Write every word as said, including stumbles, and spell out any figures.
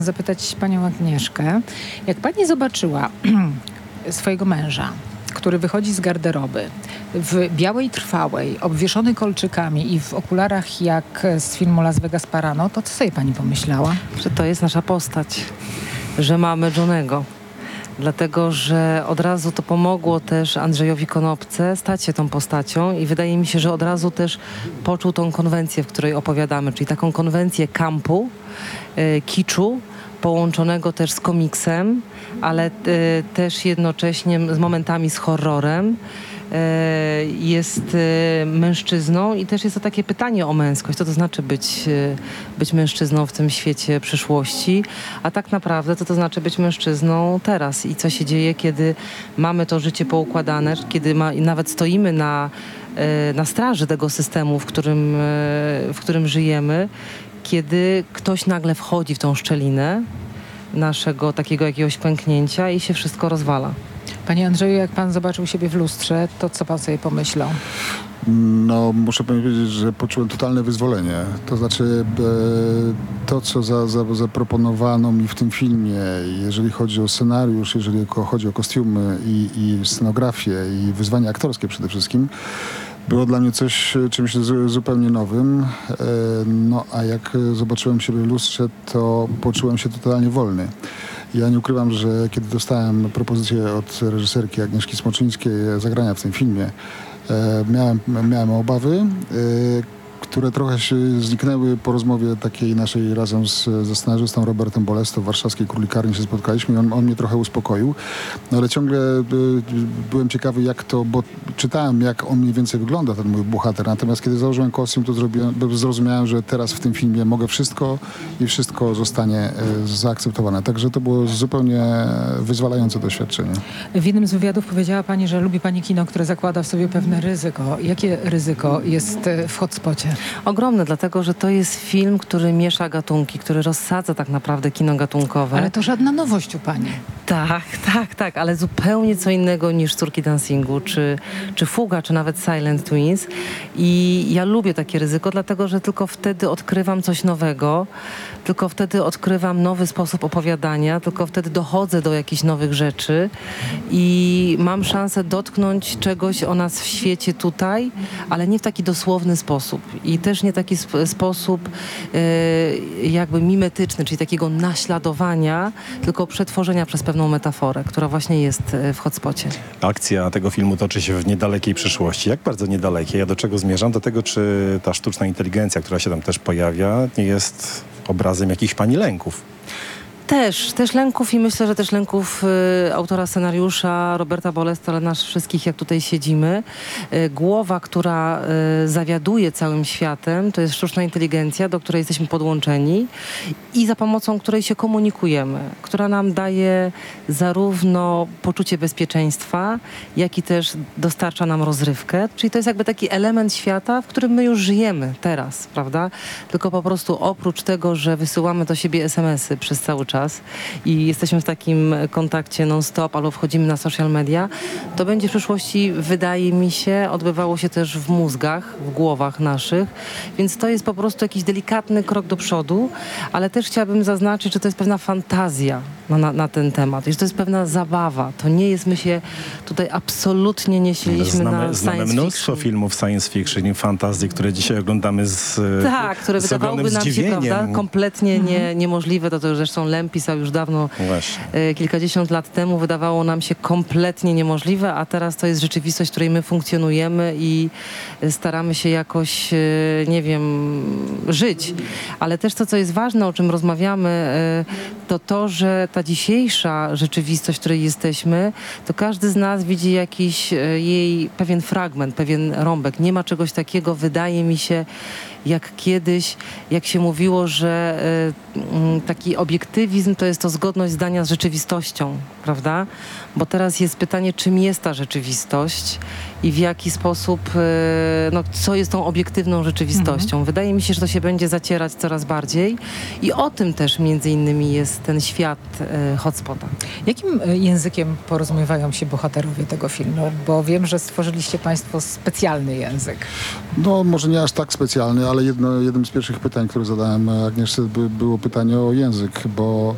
Zapytać panią Agnieszkę, jak pani zobaczyła swojego męża, który wychodzi z garderoby w białej trwałej, obwieszony kolczykami i w okularach jak z filmu Las Vegas Parano, to co sobie pani pomyślała? Że to jest nasza postać, że mamy Johnego. Dlatego, że od razu to pomogło też Andrzejowi Konopce stać się tą postacią i wydaje mi się, że od razu też poczuł tą konwencję, w której opowiadamy, czyli taką konwencję kampu, e, kiczu, połączonego też z komiksem, ale e, też jednocześnie z momentami z horrorem. E, jest e, mężczyzną i też jest to takie pytanie o męskość, co to znaczy być, e, być mężczyzną w tym świecie przyszłości, a tak naprawdę to to znaczy być mężczyzną teraz i co się dzieje, kiedy mamy to życie poukładane, kiedy ma, nawet stoimy na, e, na straży tego systemu, w którym, e, w którym żyjemy, kiedy ktoś nagle wchodzi w tą szczelinę naszego takiego jakiegoś pęknięcia i się wszystko rozwala. Panie Andrzeju, jak pan zobaczył siebie w lustrze, to co pan sobie pomyślał? No, muszę powiedzieć, że poczułem totalne wyzwolenie. To znaczy e, to, co za, za, zaproponowano mi w tym filmie, jeżeli chodzi o scenariusz, jeżeli chodzi o kostiumy i, i scenografię i wyzwania aktorskie przede wszystkim, było dla mnie coś, czymś zupełnie nowym. E, no, a jak zobaczyłem siebie w lustrze, to poczułem się totalnie wolny. Ja nie ukrywam, że kiedy dostałem propozycję od reżyserki Agnieszki Smoczyńskiej zagrania w tym filmie, e, miałem, miałem obawy, e, które trochę się zniknęły po rozmowie takiej naszej razem z, ze scenarzystą Robertem Bolesto w warszawskiej Królikarni się spotkaliśmy i on, on mnie trochę uspokoił, no ale ciągle y, byłem ciekawy jak to, bo czytałem jak on mniej więcej wygląda, ten mój bohater, natomiast kiedy założyłem kostium, to zrobiłem, zrozumiałem, że teraz w tym filmie mogę wszystko i wszystko zostanie y, zaakceptowane, także to było zupełnie wyzwalające doświadczenie. W jednym z wywiadów powiedziała pani, że lubi pani kino, które zakłada w sobie pewne ryzyko. Jakie ryzyko jest w Hotspocie? Ogromne, dlatego że to jest film, który miesza gatunki, który rozsadza tak naprawdę kino gatunkowe. Ale to żadna nowość u pani. Tak, tak, tak, ale zupełnie co innego niż Córki Dancingu, czy, czy Fuga, czy nawet Silent Twins. I ja lubię takie ryzyko, dlatego że tylko wtedy odkrywam coś nowego, tylko wtedy odkrywam nowy sposób opowiadania, tylko wtedy dochodzę do jakichś nowych rzeczy i mam szansę dotknąć czegoś o nas w świecie tutaj, ale nie w taki dosłowny sposób. I też nie taki sp- sposób e, jakby mimetyczny, czyli takiego naśladowania, tylko przetworzenia przez pewną metaforę, która właśnie jest w Hotspocie. Akcja tego filmu toczy się w niedalekiej przyszłości. Jak bardzo niedalekiej? Ja do czego zmierzam? Do tego, czy ta sztuczna inteligencja, która się tam też pojawia, nie jest obrazem jakichś pani lęków? Też, też lęków i myślę, że też lęków y, autora scenariusza Roberta Bolesta, ale nas wszystkich, jak tutaj siedzimy. Y, głowa, która y, zawiaduje całym światem, to jest sztuczna inteligencja, do której jesteśmy podłączeni i za pomocą której się komunikujemy, która nam daje zarówno poczucie bezpieczeństwa, jak i też dostarcza nam rozrywkę. Czyli to jest jakby taki element świata, w którym my już żyjemy teraz, prawda? Tylko po prostu oprócz tego, że wysyłamy do siebie es em esy przez cały czas, i jesteśmy w takim kontakcie non-stop albo wchodzimy na social media, to będzie w przyszłości, wydaje mi się, odbywało się też w mózgach, w głowach naszych, więc to jest po prostu jakiś delikatny krok do przodu, ale też chciałabym zaznaczyć, że to jest pewna fantazja na, na, na ten temat i że to jest pewna zabawa. To nie jest, my się tutaj absolutnie nie siliśmy znamy, na znamy science mnóstwo fiction. filmów science fiction i fantazji, które dzisiaj oglądamy z Tak, które z wydawałyby nam się, zdziwieniem. prawda, kompletnie Mhm. nie, niemożliwe. To, to zresztą Lem pisał już dawno, Właśnie. e, kilkadziesiąt lat temu, wydawało nam się kompletnie niemożliwe, a teraz to jest rzeczywistość, w której my funkcjonujemy i e, staramy się jakoś, e, nie wiem, żyć. Ale też to, co jest ważne, o czym rozmawiamy, e, to to, że ta dzisiejsza rzeczywistość, w której jesteśmy, to każdy z nas widzi jakiś e, jej pewien fragment, pewien rąbek. Nie ma czegoś takiego, wydaje mi się, jak kiedyś, jak się mówiło, że y, taki obiektywizm to jest to zgodność zdania z rzeczywistością, prawda? Bo teraz jest pytanie, czym jest ta rzeczywistość i w jaki sposób, y, no, co jest tą obiektywną rzeczywistością. Mhm. Wydaje mi się, że to się będzie zacierać coraz bardziej i o tym też między innymi jest ten świat y, Hotspota. Jakim y, językiem porozumiewają się bohaterowie tego filmu? Bo wiem, że stworzyliście państwo specjalny język. No może nie aż tak specjalny, ale jedno, jednym z pierwszych pytań, które zadałem Agnieszce, by, było pytanie o język, bo